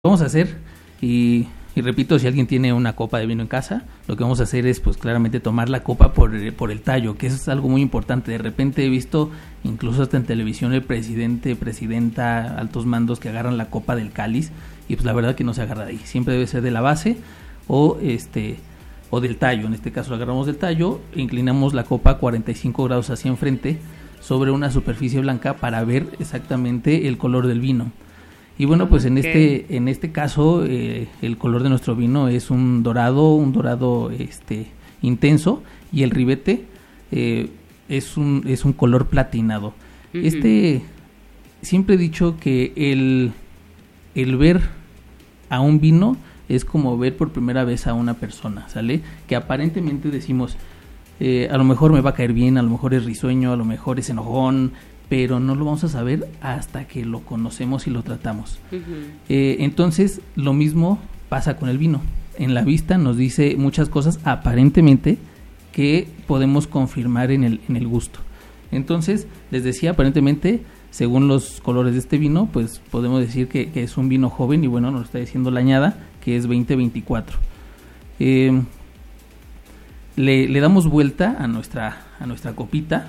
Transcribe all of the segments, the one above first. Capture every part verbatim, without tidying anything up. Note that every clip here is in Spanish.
Vamos a hacer, y, y repito, si alguien tiene una copa de vino en casa, lo que vamos a hacer es pues claramente tomar la copa por, por el tallo, que eso es algo muy importante. De repente he visto, incluso hasta en televisión, el presidente, presidenta, altos mandos que agarran la copa del cáliz, y pues la verdad que no se agarra de ahí, siempre debe ser de la base o este o del tallo. En este caso lo agarramos del tallo, inclinamos la copa cuarenta y cinco grados hacia enfrente sobre una superficie blanca para ver exactamente el color del vino. Y bueno, pues en okay. este en este caso eh, el color de nuestro vino es un dorado, un dorado este intenso, y el ribete eh, es un es un color platinado. Uh-huh. Este siempre he dicho que el el ver a un vino es como ver por primera vez a una persona, ¿sale? Que aparentemente decimos eh, a lo mejor me va a caer bien, a lo mejor es risueño, a lo mejor es enojón, pero no lo vamos a saber hasta que lo conocemos y lo tratamos. Uh-huh. Eh, entonces, lo mismo pasa con el vino. En la vista nos dice muchas cosas, aparentemente, que podemos confirmar en el, en el gusto. Entonces, les decía, aparentemente, según los colores de este vino, pues podemos decir que, que es un vino joven, y bueno, nos está diciendo la añada, que es veinte veinticuatro. Eh, le, le damos vuelta a nuestra, a nuestra copita,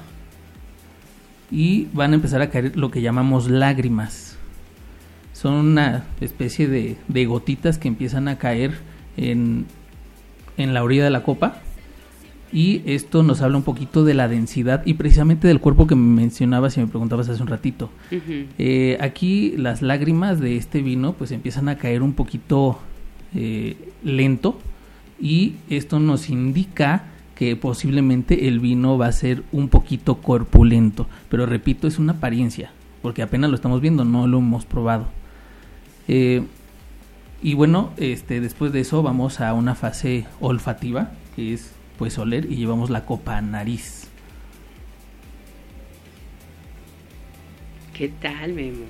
y van a empezar a caer lo que llamamos lágrimas. Son una especie de, de gotitas que empiezan a caer en, en la orilla de la copa, y esto nos habla un poquito de la densidad y precisamente del cuerpo que me mencionabas y me preguntabas hace un ratito. Uh-huh. Eh, aquí las lágrimas de este vino pues empiezan a caer un poquito eh, lento, y esto nos indica que posiblemente el vino va a ser un poquito corpulento, pero repito, es una apariencia, porque apenas lo estamos viendo, no lo hemos probado. Eh, y bueno, este, después de eso vamos a una fase olfativa, que es pues oler, y llevamos la copa a nariz. ¿Qué tal, Memo?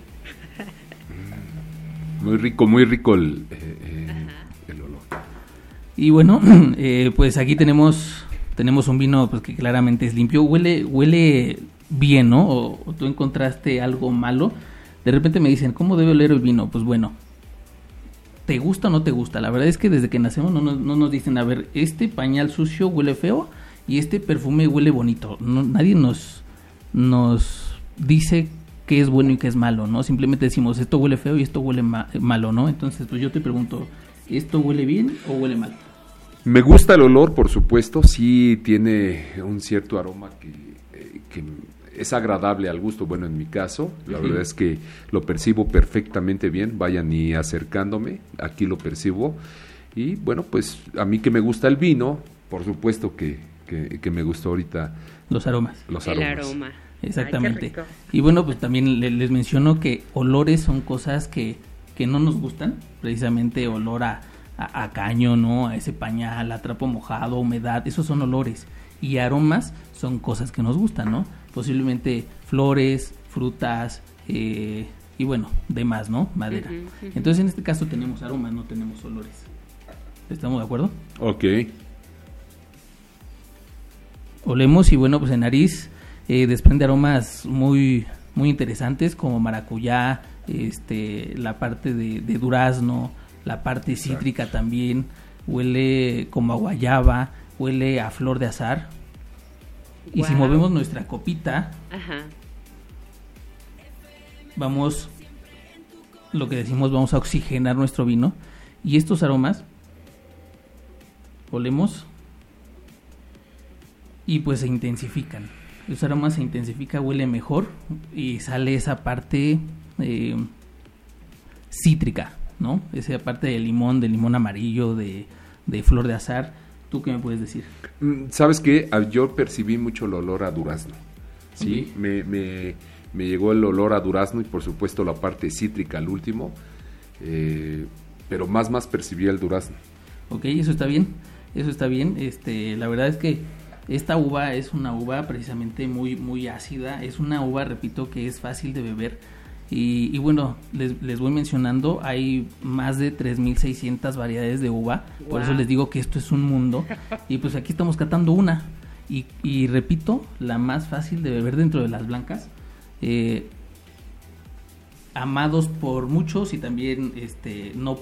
Muy rico, muy rico el, eh, eh, el olor. Y bueno, eh, pues aquí tenemos... Tenemos un vino pues que claramente es limpio, huele huele bien, ¿no? O, o tú encontraste algo malo. De repente me dicen, ¿cómo debe oler el vino? Pues bueno, ¿te gusta o no te gusta? La verdad es que desde que nacemos no nos, no nos dicen, a ver, este pañal sucio huele feo y este perfume huele bonito. No, nadie nos, nos dice qué es bueno y qué es malo, ¿no? Simplemente decimos, esto huele feo y esto huele ma- malo, ¿no? Entonces, pues yo te pregunto, ¿esto huele bien o huele mal? Me gusta el olor, por supuesto, sí tiene un cierto aroma que, eh, que es agradable al gusto. Bueno, en mi caso, la uh-huh. verdad es que lo percibo perfectamente bien, vaya ni acercándome, aquí lo percibo. Y bueno, pues a mí que me gusta el vino, por supuesto que, que, que me gustó ahorita. Los aromas. Los aromas. El aroma. Exactamente. Ay, y bueno, pues también les, les menciono que olores son cosas que, que no nos gustan, precisamente olor a... A, a caño, ¿no? A ese pañal, a trapo mojado, humedad, esos son olores. Y aromas son cosas que nos gustan, ¿no? Posiblemente flores, frutas, eh, y bueno, demás, ¿no? Madera. Uh-huh, uh-huh. Entonces en este caso tenemos aromas, no tenemos olores. ¿Estamos de acuerdo? Ok. Olemos y bueno, pues en nariz eh, desprende aromas muy, muy interesantes como maracuyá, este, la parte de, de durazno, la parte cítrica. Exacto. También huele como a guayaba, huele a flor de azahar. Wow. Y si movemos nuestra copita, ajá, vamos, lo que decimos, vamos a oxigenar nuestro vino, y estos aromas olemos y pues se intensifican. Los aromas se intensifican, huele mejor y sale esa parte eh, cítrica, ¿no? Esa parte de limón, de limón amarillo, de, de flor de azahar. ¿Tú qué me puedes decir? ¿Sabes qué? Yo percibí mucho el olor a durazno, ¿sí? Okay. Me, me, me llegó el olor a durazno y por supuesto la parte cítrica al último, eh, pero más más percibí el durazno. Ok, eso está bien, eso está bien. Este, la verdad es que esta uva es una uva precisamente muy, muy ácida, es una uva, repito, que es fácil de beber. Y, y bueno, les, les voy mencionando, hay más de tres mil seiscientas variedades de uva, wow. Por eso les digo que esto es un mundo, y pues aquí estamos catando una, y, y repito, la más fácil de beber dentro de las blancas, eh, amados por muchos y también este no